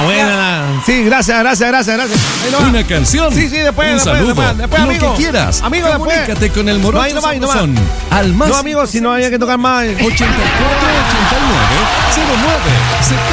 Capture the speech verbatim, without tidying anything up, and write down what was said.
buena. Sí, gracias, gracias, gracias, gracias. Una canción. Sí, sí, después, un después, saludo. después, después, lo amigo. que quieras. Amigo, después. Comunícate con el Morocho No, ahí no va, ahí no va. Sabrosón. Al más No, amigos, si no había que tocar más. ochenta y cuatro ochenta y nueve cero nueve setenta.